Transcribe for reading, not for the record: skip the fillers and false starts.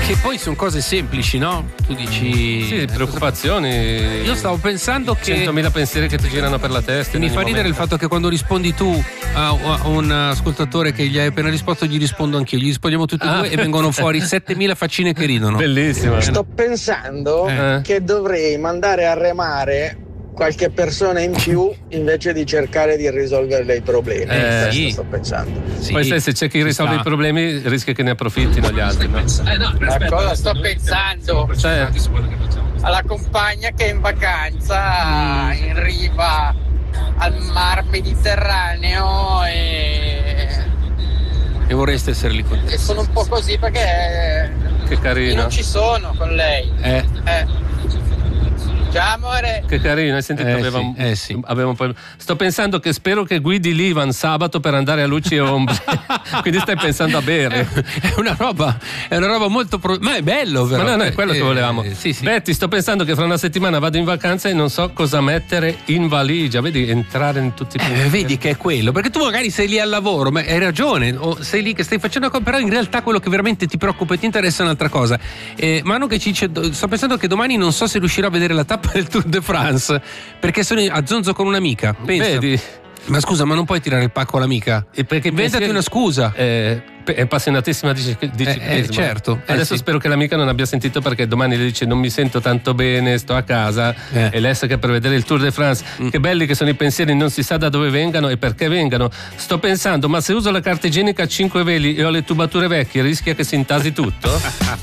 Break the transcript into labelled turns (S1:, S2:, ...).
S1: Che poi sono cose semplici, no? Tu dici.
S2: Sì, preoccupazioni.
S1: Io stavo pensando che
S2: 100.000 pensieri che ti girano per la testa.
S1: mi fa ridere il fatto che quando rispondi tu a un ascoltatore che gli hai appena risposto, gli rispondo anch'io. Gli rispondiamo tutti e due e vengono fuori 7.000 faccine che ridono.
S2: Bellissimo.
S3: Sto pensando che dovrei mandare a remare qualche persona in più invece di cercare di risolvere i problemi. Questo
S1: sì.
S3: sto pensando.
S1: Sì.
S2: Poi se c'è chi risolve i problemi rischia che ne approfittino gli altri, no?
S4: A cosa sto pensando?
S2: Cioè,
S4: Alla compagna che è in vacanza in riva al mar Mediterraneo
S1: E vorreste essere lì con te.
S4: e sono un po' così perché
S2: che
S4: io
S2: carino.
S4: non ci sono con lei. Ciao amore.
S2: Che carino, hai sentito?
S1: Sì.
S2: Aveva un po'. Sto pensando che spero che guidi l'Ivan sabato per andare a luci e ombre. Quindi stai pensando a bere.
S1: È una roba molto ma è bello, però.
S2: Ma no, è quello che volevamo.
S1: Sì.
S2: Betty, sto pensando che fra una settimana vado in vacanza e non so cosa mettere in valigia. Vedi, entrare in tutti i punti.
S1: Vedi che è quello, perché tu magari sei lì al lavoro, ma hai ragione, o sei lì che stai facendo una cosa, però in realtà quello che veramente ti preoccupa e ti interessa è un'altra cosa. Manu che ci dice, sto pensando che domani non so se riuscirò a vedere la tappa del Tour de France perché sono a zonzo con un'amica. Pensa.
S2: Vedi?
S1: Ma scusa, ma non puoi tirare il pacco all'amica?
S2: E perché
S1: inventati una scusa.
S2: È appassionatissima di ciclismo.
S1: Certo.
S2: Adesso
S1: sì.
S2: spero che l'amica non abbia sentito, perché domani le dice non mi sento tanto bene, sto a casa e lei sa che per vedere il Tour de France che belli che sono i pensieri, non si sa da dove vengano e perché vengano. Sto pensando, ma se uso la carta igienica a 5 veli e ho le tubature vecchie rischia che si intasi tutto?